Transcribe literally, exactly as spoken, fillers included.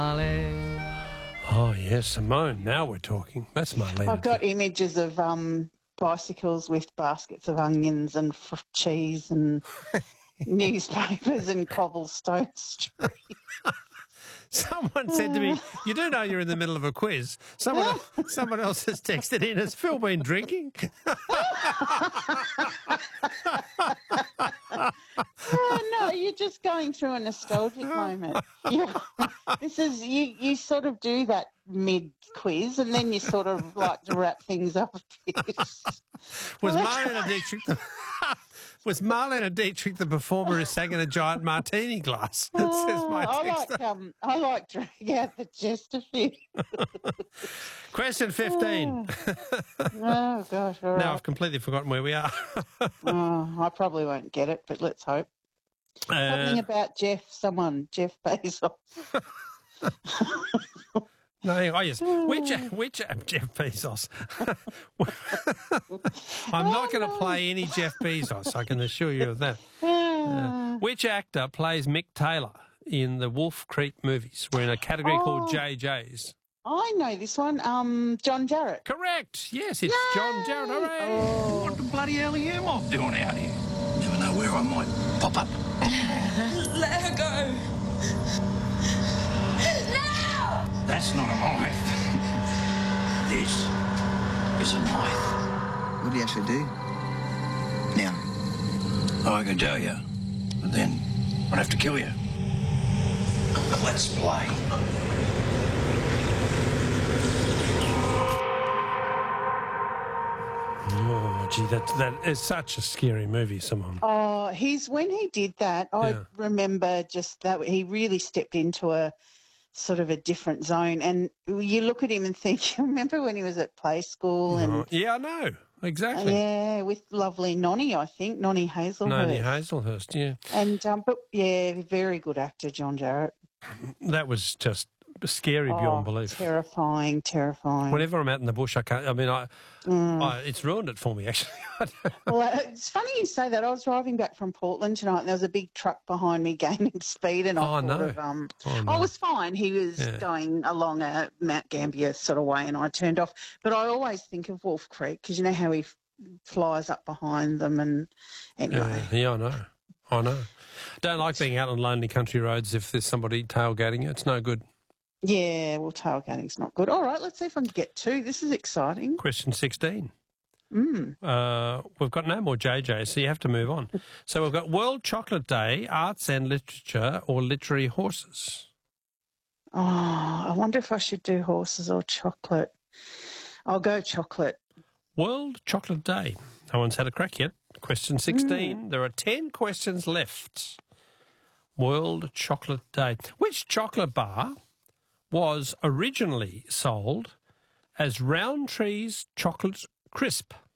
Oh, yes, Simone, now we're talking. That's Marlene. I've got images of um, bicycles with baskets of onions and f- cheese and newspapers and cobblestone street. Someone said to me, you do know you're in the middle of a quiz. Someone else, someone else has texted in, has Phil been drinking? Oh, no, you're just going through a nostalgic moment. Yeah. This is, you, you sort of do that mid-quiz and then you sort of like to wrap things up a bit. Was Marlene Dietrich the, was Marlene Dietrich the performer who sang in a giant martini glass? That says my I texter. like um, I like drag out the Chesterfield. Question fifteen. Oh gosh! All right. Now I've completely forgotten where we are. Oh, I probably won't get it, but let's hope. Something Uh, about Jeff. Someone, Jeff Bezos. no, oh yes. Which which uh, Jeff Bezos? I'm not going to play any Jeff Bezos. I can assure you of that. Uh, which actor plays Mick Taylor in the Wolf Creek movies? We're in a category Oh. called J J's. I know this one. Um, John Jarrett. Correct. Yes, it's Yay! John Jarrett. Hooray! Oh. What the bloody hell are you mob doing out here? Never know where I might pop up. Let her go. No! That's not a knife. This is a knife. What do you actually do? Now, I can tell you, but then I'd have to kill you. Let's play. Oh, gee, that that is such a scary movie, Simone. Oh, he's when he did that. I Yeah. remember just that he really stepped into a sort of a different zone. And you look at him and think, you remember when he was at play school and Oh, yeah, I know. Exactly. yeah, with lovely Nonnie, I think Nonnie Hazelhurst. Noni Hazelhurst, yeah. And um, but yeah, very good actor, John Jarrett. That was just scary beyond Oh, belief. Terrifying, terrifying. Whenever I'm out in the bush, I can't. I mean, I, Mm. I it's ruined it for me actually. Well, uh, it's funny you say that. I was driving back from Portland tonight, and there was a big truck behind me gaining speed, and I Oh, thought no. of um, Oh, no. I was fine. He was Yeah. going along a Mount Gambier sort of way, and I turned off. But I always think of Wolf Creek because you know how he f- flies up behind them, and anyway. Yeah, yeah, I know. I know. Don't like being out on lonely country roads if there's somebody tailgating you. It's no good. Yeah, well, tailgating's not good. All right, let's see if I can get two. This is exciting. Question sixteen. Mm. Uh, we've got no more J J, so you have to move on. So we've got World Chocolate Day, Arts and Literature, or Literary Horses. Oh, I wonder if I should do horses or chocolate. I'll go chocolate. World Chocolate Day. No one's had a crack yet. Question sixteen. There are ten questions left. World Chocolate Day. Which chocolate bar was originally sold as Roundtree's Chocolate Crisp?